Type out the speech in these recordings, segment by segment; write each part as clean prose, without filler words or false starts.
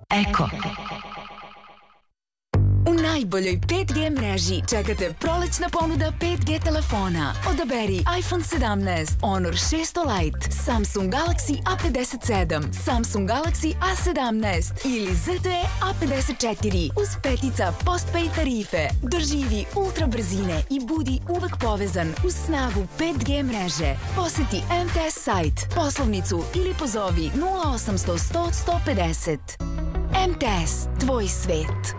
Eko. U najboljoj 5G mreži čekate prolećna ponuda 5G telefona. Odaberi iPhone 17, Honor 600 Lite, Samsung Galaxy A57, Samsung Galaxy A17 ili ZTE A54 uz petica postpaid tarife. Doživi ultra brzine i budi uvek povezan uz snagu 5G mreže. Poseti MTS sajt, poslovnicu ili pozovi 0800 100 150. MTS, tvoj svet.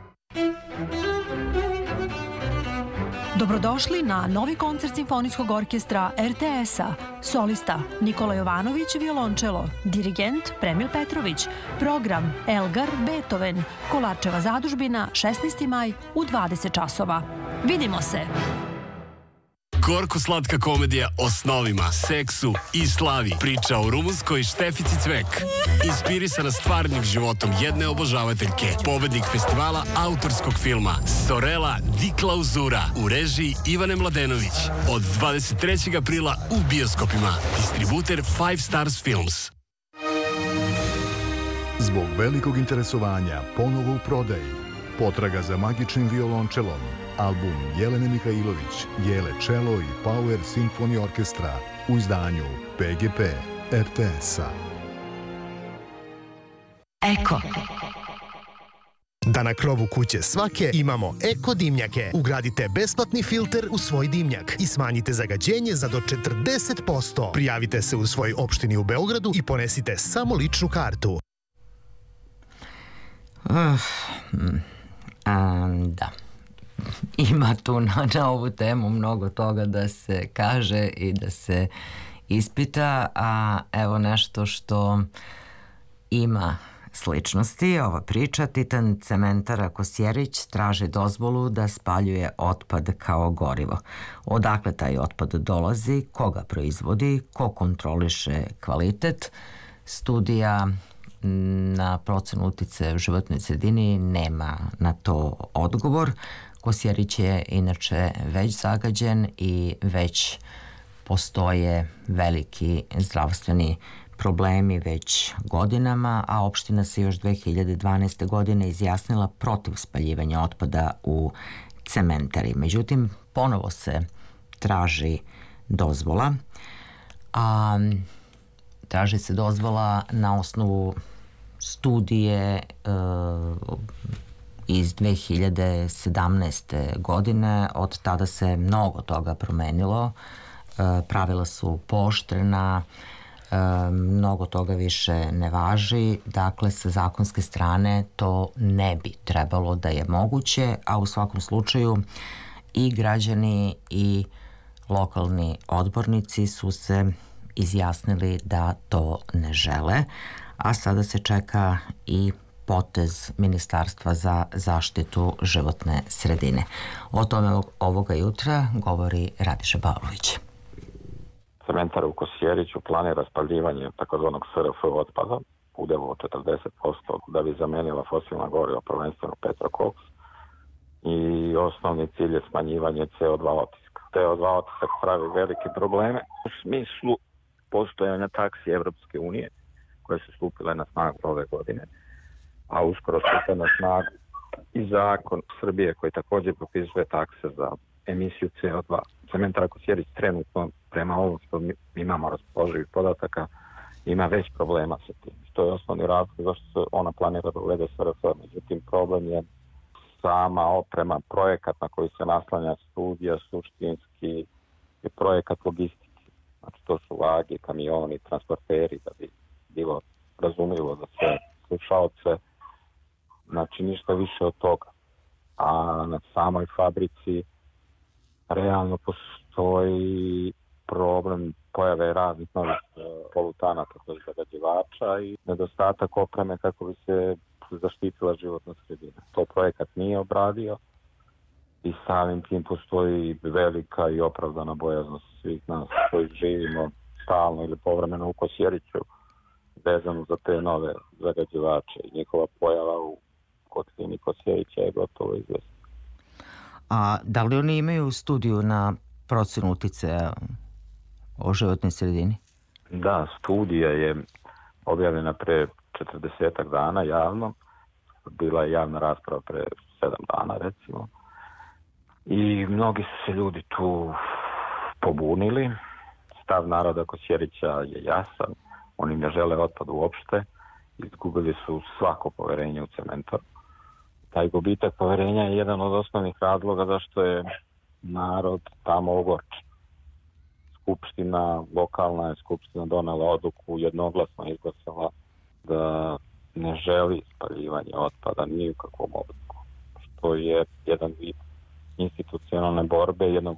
Dobrodošli na novi koncert Simfonijskog orkestra RTS-a. Solista Nikola Jovanović, violončelo, dirigent Premil Petrović, program Elgar Beethoven, Kolarčeva zadužbina, 16. maj u 20 časova. Vidimo se! Gorko-slatka komedija o snovima, seksu i slavi. Priča o rumunskoj Štefici Cvek. Inspirisana stvarnim životom jedne obožavateljke. Pobednik festivala autorskog filma Sorela di Klauzura u režiji Ivane Mladenović. Od 23. aprila u bioskopima. Distributer Five Stars Films. Zbog velikog interesovanja ponovo u prodaji. Potraga za magičnim violončelom. Album Jelene Mihajlović, Jele Čelo i Power Symphony Orkestra u izdanju PGP RTS-a. Eko. Da na krovu kuće svake imamo Eko dimnjake. Ugradite besplatni filter u svoj dimnjak i smanjite zagađenje za do 40%. Prijavite se u svoj opštini u Beogradu i ponesite samo ličnu kartu. Da. Ima tu na ovu temu mnogo toga da se kaže i da se ispita, a evo nešto što ima sličnosti. Ova priča, Titan cementara Kosjerić traži dozvolu da spaljuje otpad kao gorivo. Odakle taj otpad dolazi, ko ga proizvodi, ko kontroliše kvalitet. Studija na procenu uticaja u životnoj sredini nema na to odgovor. Kosjerić je inače već zagađen i već postoje veliki zdravstveni problemi već godinama, a opština se još 2012. godine izjasnila protiv spaljivanja otpada u cementari. Međutim, ponovo se traži dozvola, a traži se dozvola na osnovu studije iz 2017. godine. Od tada se mnogo toga promenilo. Pravila su pooštrena, mnogo toga više ne važi. Dakle, sa zakonske strane to ne bi trebalo da je moguće, a u svakom slučaju i građani i lokalni odbornici su se izjasnili da to ne žele, a sada se čeka i potez Ministarstva za zaštitu životne sredine. O tome ovoga jutra govori Radiša Pavlović. Cementar u Kosjeriću planira spaljivanje takozvanog SRF otpada u udjelu od 40% da bi zamenila fosilna goriva, prvenstveno petrokoks, i osnovni cilj je smanjivanje CO2 otiska. CO2 otisak pravi velike probleme u smislu postojanja taksi Evropske unije koje su stupile na snagu ove godine, a uskoro stupa na snagu i zakon Srbije koji također propisuje takse za emisiju CO2. Cementar Kosjerić trenutno, prema ovom što mi imamo raspoloživih podataka, ima već problema sa tim. To je osnovni razlog zašto se ona planira da uvede SRF. Međutim, problem je sama oprema, projekat na koji se naslanja studija, suštinski je projekat logistike. Znači, to su vage, kamioni, transporteri, da bi bilo razumljivo za sve slušalce. Znači, ništa više od toga. A na samoj fabrici realno postoji problem pojave raznih novih polutanata, to je zagađivača i nedostatak opreme kako bi se zaštitila životna sredina. To projekat nije obradio i samim tim postoji velika i opravdana bojaznost svih nas koji živimo stalno ili povremeno u Kosjeriću vezano za te nove zagađivače i njihova pojava u kotlini Kosjerića je gotovo izvesna. A da li oni imaju studiju na procenu uticaja o životnoj sredini? Da, studija je objavljena pre 40 dana javno. Bila je javna rasprava pre 7 dana, recimo. I mnogi su se ljudi tu pobunili. Stav naroda Kosjerića je jasan. Oni ne žele otpad uopšte. Izgubili su svako poverenje u cementar. Taj gubitak poverenja je jedan od osnovnih razloga zašto je narod tamo ogorčen. Skupština, lokalna je skupština donela odluku, jednoglasno izglasala da ne želi spaljivanje otpada ni u kakvom obliku. Što je jedan vid institucionalne borbe, jednog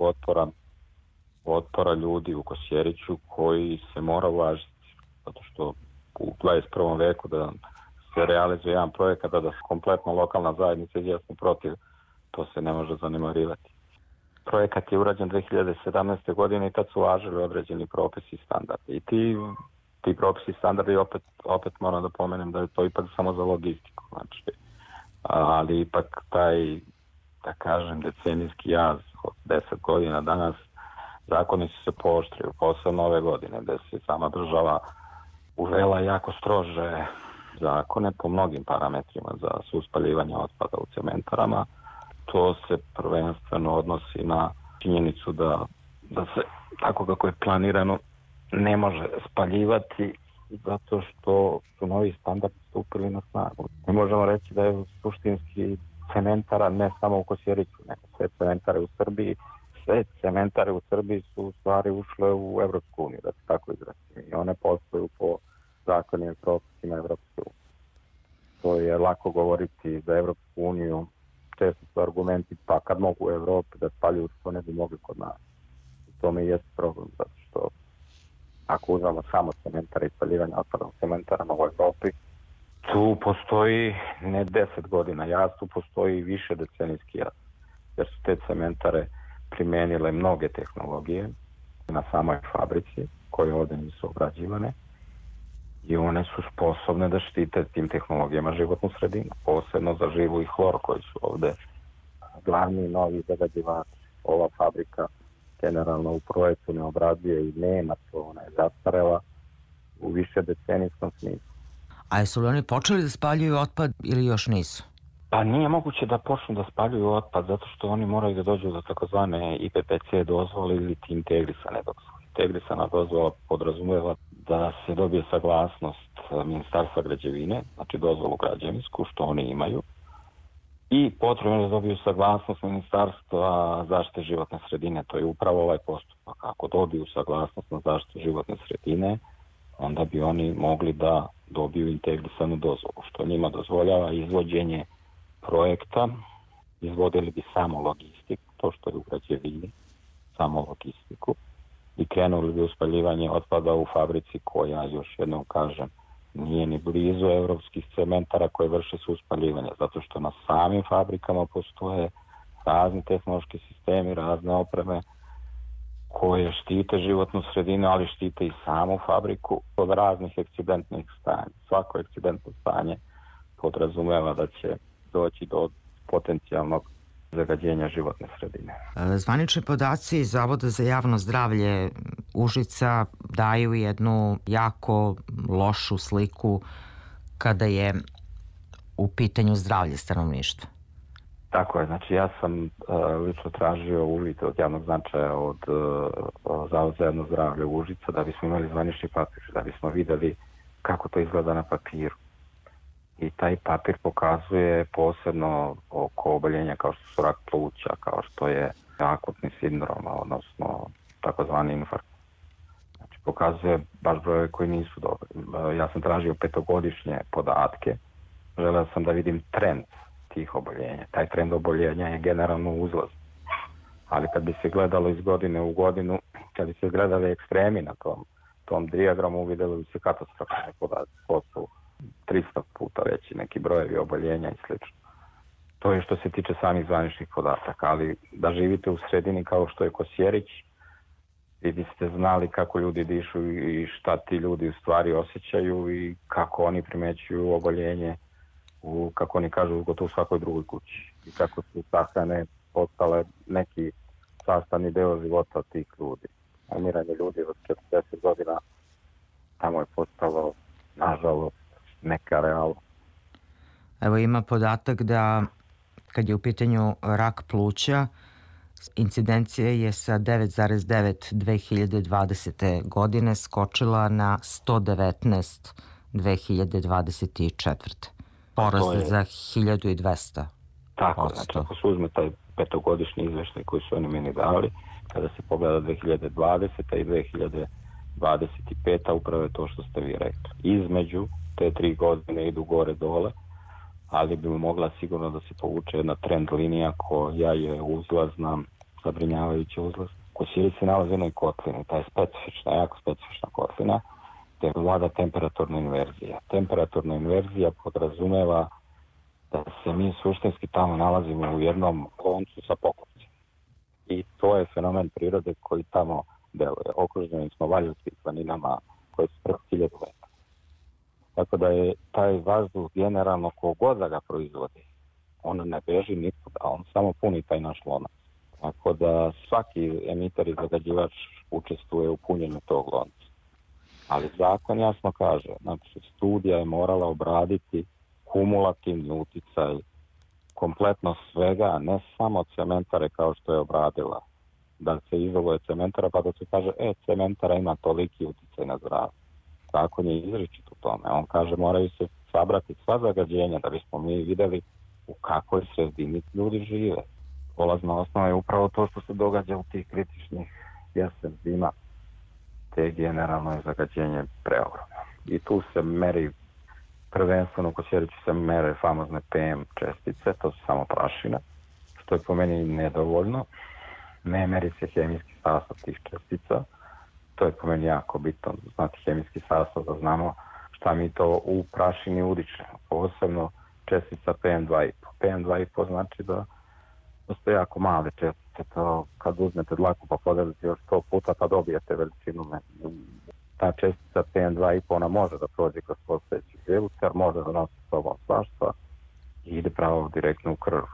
otpora ljudi u Kosjeriću koji se mora uvažiti. Zato što u 21. veku da se realizuje jedan projekat, da se kompletna lokalna zajednica izjasni protiv, to se ne može zanemarivati. Projekat je urađen 2017. godine i tad su važili određeni propisi i standardi. I ti propisi i standardi, opet moram da pomenem da je to ipak samo za logistiku. Znači, ali ipak taj, da kažem, decenijski jaz od 10 godina danas, zakoni su se pooštrili, posebno ove godine, gde se sama država uvela jako strože zakone po mnogim parametrima za suspaljivanje otpada u cementarama. To se prvenstveno odnosi na činjenicu da se tako kako je planirano ne može spaljivati zato što su novi standardi stupili na snagu. Ne možemo reći da je suštinski cementara ne samo u Kosjeriću, nego sve cementare u Srbiji. Sve cementare u Srbiji su u stvari ušle u Evropsku uniju, da se tako izrazim. I one postoju po zakonima i propisima Evropske unije. To je lako govoriti za Evropsku uniju. Često su argumenti, pa kad mogu u Evropi da spaljuju, što ne bi mogli kod nas. I to mi je problem, zato što ako uzmemo samo cementare i spaljivanje otpada u cementarama u Evropi, tu postoji ne 10 godina jaz, tu postoji više decenijski jaz. Jer su te cementare primenile mnoge tehnologije na samoj fabrici, koje ovdje nisu obrađivane, i one su sposobne da štite tim tehnologijama životnu sredinu, posebno za živu i hlor koji su ovdje glavni novi zagađivači. Ova fabrika generalno u projektu ne obrađuje i nema to, ona je zastarela u više decenijskom smislu. A jesu li oni počeli da spaljuju otpad ili još nisu? Pa nije moguće da počnu da spaljuju otpad zato što oni moraju da dođu do takozvane IPPC dozvole ili integrisane dozvole. Integrisana dozvola podrazumijeva da se dobije saglasnost Ministarstva građevine, znači dozvolu građevinsku, što oni imaju, i potrebno da dobiju saglasnost Ministarstva zaštite životne sredine. To je upravo ovaj postupak. Ako dobiju saglasnost na zaštitu životne sredine, onda bi oni mogli da dobiju integrisanu dozvolu, što njima dozvoljava izvođenje projekta, izvodili bi samo logistiku, to što je u građevini, samo logistiku, i krenuli bi u spaljivanje otpada u fabrici koja, još jednom kažem, nije ni blizu evropskih cementara koje vrše suspaljivanje, zato što na samim fabrikama postoje razni tehnološki sistemi, razne opreme koje štite životnu sredinu, ali štite i samu fabriku od raznih ekcidentnih stanja. Svako ekcidentno stanje podrazumeva da će doći do potencijalnog zagađenja životne sredine. Zvanični podaci Zavoda za javno zdravlje Užica daju jednu jako lošu sliku kada je u pitanju zdravlje stanovništva. Tako je, znači ja sam lično tražio uvid od javnog značaja od Zavoda za javno zdravlje Užica da bismo imali zvanični papir, da bismo videli kako to izgleda na papiru. I taj papir pokazuje posebno oko oboljenja kao što su rak pluća, kao što je akutni sindrom, odnosno takozvani infarkt. Znači pokazuje baš broje koji nisu dobri. Ja sam tražio 5-godišnje podatke, želeo sam da vidim trend tih oboljenja. Taj trend oboljenja je generalno uzlaz. Ali kad bi se gledalo iz godine u godinu, kad bi se gledali ekstremi na tom dijagramu, vidjeli bi se katastrofalne podatke. To su 300 puta veći neki brojevi oboljenja i sl. To je što se tiče samih zvaničnih podataka, ali da živite u sredini kao što je Kosjerić, vi biste znali kako ljudi dišu i šta ti ljudi u stvari osjećaju i kako oni primećuju oboljenje kako oni kažu, gotovo u svakoj drugoj kući. I kako su sahrane postale neki sastavni deo života tih ljudi. Umiranje ljudi od 40 godina tamo je postalo, nažalost, neka realnost. Evo ima podatak da kad je u pitanju rak pluća, incidencija je sa 9,9 2020. godine skočila na 119 2024. Porast za 1200%. Tako, znači ako se uzme taj petogodišnji izveštaj koji su oni meni dali, kada se pogleda 2020. i 2025. upravo je to što ste vi rekli. Između te 3 godine idu gore dole, ali bi mogla sigurno da se povuče jedna trend linija koja je uzlazna, zabrinjavajuća uzlaz. Kosjerić se nalazi u jednoj kotlini, ta je specifična, jako specifična kotlina, gde vlada temperaturna inverzija. Temperaturna inverzija podrazumeva da se mi suštinski tamo nalazimo u jednom loncu sa poklopcima. I to je fenomen prirode koji tamo deluje. Okruženi smo Valjevskim planinama koje su preko 1000 metara. Tako da je taj vazduh generalno kogod da ga proizvodi, on ne beži nikud, a on samo puni taj naš lonac. Tako da svaki emiter i zagađivač učestvuje u punjenju tog lonca. Ali zakon jasno kaže, znači studija je morala obraditi kumulativni uticaj kompletno svega, ne samo cementare kao što je obradila. Da se izoluje cementara pa da se kaže, cementara ima toliki uticaj na zdravlje. Zakon je izričit u tome. On kaže, moraju se sabrati sva zagađenja da bismo mi videli u kakvoj sredini ljudi žive. Polazna osnova je upravo to što se događa u tih kritičnih jesen, zima, te generalno je zagađenje preogromno. I tu se meri, prvenstveno u Kosjeriću se mere famozne PM čestice, to su samo prašine, što je po meni nedovoljno. Ne meri se hemijski sastav tih čestica, to je po meni jako bitno, znati hemijski sastav, da znamo šta mi to u prašini udičemo, posebno čestica PM2,5. PM2,5 znači da su jako male čestice, to kad uzmete dlaku pa podelite još 100 puta pa dobijete veličinu. Ta čestica PM2,5 ona može da prođe kroz postojeći filter, može da nosi s sobom svašta i ide pravo direktno u krv.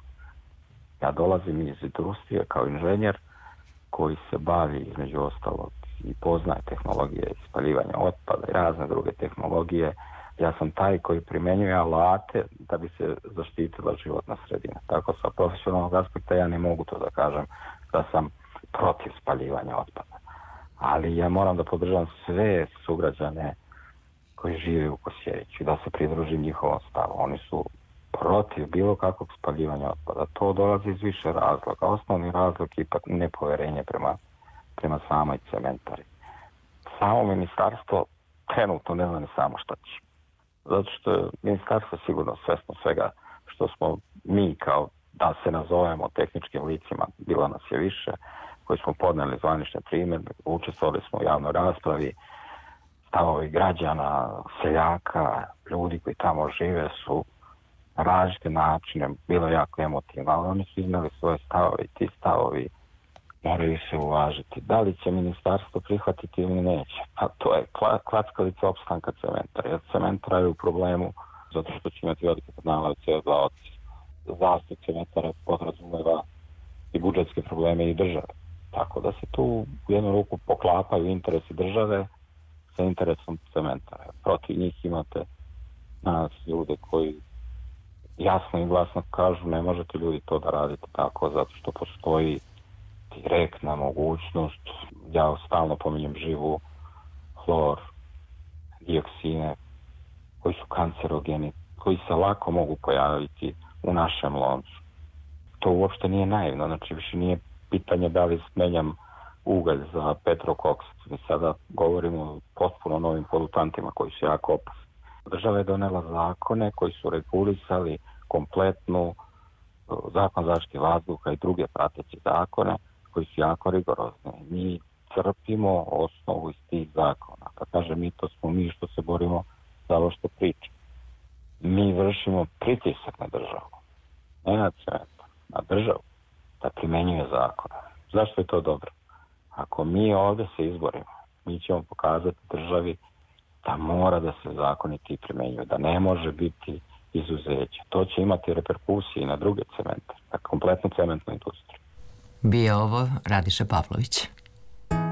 Ja dolazim iz industrije kao inženjer koji se bavi između ostalog i poznaje tehnologije spaljivanja otpada i razne druge tehnologije. Ja sam taj koji primenjuje alate da bi se zaštitila životna sredina. Tako sa profesionalnog aspekta ja ne mogu to da kažem da sam protiv spaljivanja otpada. Ali ja moram da podržam sve sugrađane koji žive u Kosjeriću i da se pridružim njihovom stavu. Oni su protiv bilo kakvog spaljivanja otpada. To dolazi iz više razloga. Osnovni razlog je ipak nepoverenje prema samoj cementari. Samo ministarstvo trenutno ne zna ni samo šta će. Zato što je ministarstvo sigurno svesno svega što smo mi kao da se nazovemo tehničkim licima, bilo nas je više, koji smo podneli zvanične primjedbe, učestvovali smo u javnoj raspravi, stavovi građana, seljaka, ljudi koji tamo žive su na različite načine, bilo jako emotivno, ali oni su izneli svoje stavove i ti stavovi moraju se uvažiti. Da li će ministarstvo prihvatiti ili neće? Pa to je klackalica opstanka cementara. Jer cementara je u problemu zato što će imati velike podnale CO2 otiske. Zastoj cementara podrazumeva i budžetske probleme i države. Tako da se tu u jednu ruku poklapaju interesi države sa interesom cementara. Protiv njih imate nas ljude koji jasno i glasno kažu ne možete ljudi to da radite tako zato što postoji direktna mogućnost, ja stalno pominjem živu, hlor, dioksine, koji su kancerogeni, koji se lako mogu pojaviti u našem loncu. To uopšte nije naivno, znači više nije pitanje da li smenjam ugalj za petrokoks. Mi sada govorimo o potpuno novim polutantima koji su jako opasni. Država je donela zakone koji su regulisali kompletnu zakon zaštite vazduha i druge prateće zakone koji su jako rigorozni. Mi crpimo osnovu iz tih zakona. Kad kažem mi, to smo mi što se borimo za ovo što pričam. Mi vršimo pritisak na državu, ne na centar, na državu, da primenjuje zakone. Zašto je to dobro? Ako mi ovde se izborimo, mi ćemo pokazati državi da mora da se zakoni ti primenjuju, da ne može biti izuzeće. To će imati reperkusije i na druge cemente, na kompletnu cementnu industriju. Bio ovo Radiša Pavlović.